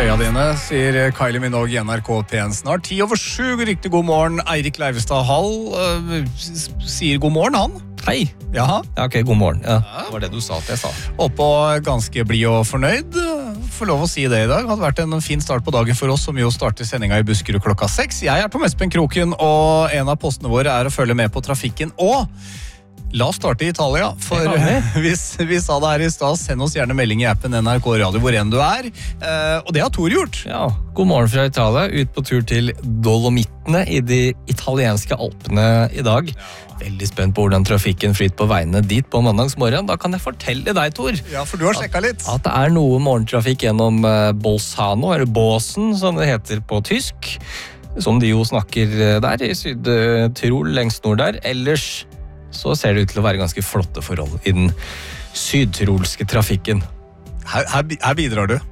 øya dine, sier Kylie Minogue i NRK P1 snart. 6:10. Riktig god morgen. Eirik Leivestad Hall sier god morgen, han. Hei. Jaha. Ja, ok, god morgen. Ja, det var det du sa at jeg sa. Oppå ganske blid og fornøyd. Får lov å si det i dag. Hadde vært en fin start på dagen for oss, som jo starter sendinga i Buskerud klokka 6. Jeg Tom Espen Kroken, og en av postene våre å følge med på trafikken. Og la oss starte i Italia, for vi sa det her i sted, send oss gjerne melding i appen NRK Radio hvor enn du og det har Tor gjort. Ja, god morgen fra Italia, ut på tur til Dolomittene i de italienske Alpene i dag. Veldig spent på hvordan trafikken flyter på veiene dit på mandagsmorgen. Da kan jeg fortelle deg, Tor. Ja, for du har sjekket litt. At det noe morgentrafikk gjennom Bolzano, eller Båsen, som det heter på tysk. Som de jo snakker der i Syd-Tirol, lengst nord der. Ellers så ser det ut til å være ganske flotte forhold i den sydtyrolske trafikken. Her bidrar du.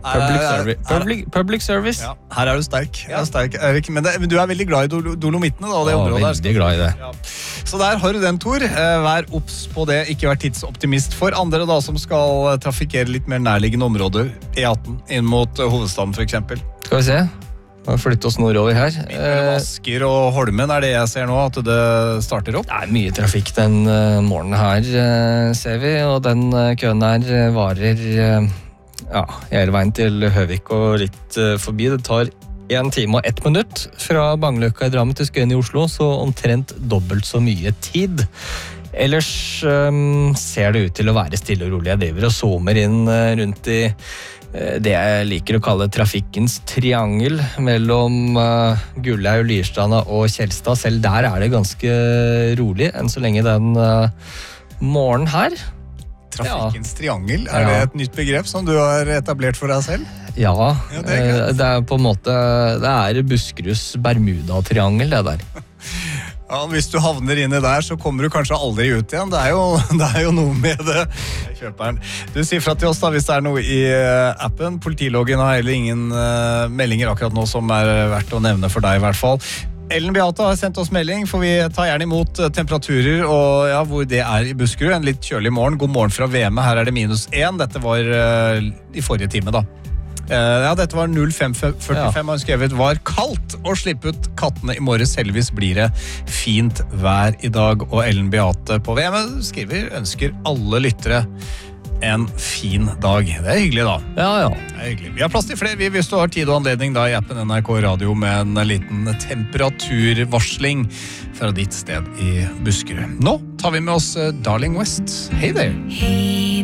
Public service. Ja, her du sterk. Erik. Men du veldig glad i Dolomittene, da, det området der. Veldig glad i det. Ja. Så der har du den, Tor. Vær obs på det. Ikke vær tidsoptimist. For andre da, som skal trafikkere litt mer nærliggende områder, E18, inn mot hovedstaden for eksempel. Skal vi se. Vi flytter oss nordover her. Asker og Holmen det jeg ser nå, at det starter opp? Det mye trafikk den morgenen her, ser vi, og den køen her varer hele veien til Høvik og litt forbi. Det tar 1 time og 1 minutt fra Bangløkka i Drammen til Skøyen i Oslo, så omtrent dobbelt så mye tid. Ellers ser det ut til å være stille og rolig. Jeg driver og zoomer inn rundt i det jeg liker å kalle trafikkens triangel mellom Gullaug, Lierstranda og Kjelstad. Selv der det ganske rolig enn så lenge den morgenen her. Trafikkens triangel, det et nytt begrep som du har etablert for deg selv? Ja, det på en måte, det Buskeruds Bermuda-triangel det der. Ja, hvis du havner inne der, så kommer du kanskje aldri ut igjen. Det jo noe med det. Jeg kjøper den. Du sier fra til oss da, hvis det noe i appen. Politiloggen har heller ingen meldinger akkurat nå som verdt å nevne for deg i hvert fall. Ellen Beate har sendt oss melding, for vi tar gjerne imot temperaturer, og hvor det i Buskerud. En litt kjølig morgen. God morgen fra VM. Her det -1. Dette var i forrige time da. Dette var 05:45, han skrevet var kaldt å slippe ut kattene i morges. Heldigvis blir det fint vær i dag, og Ellen Beate på VM skriver ønsker alle lyttere en fin dag. Det hyggelig da. Ja. Det hyggelig. Vi har plass til flere hvis du har tid og anledning da i appen NRK Radio med en liten temperaturvarsling fra ditt sted i Buskerud. Nå tar vi med oss Darling West. Hey there!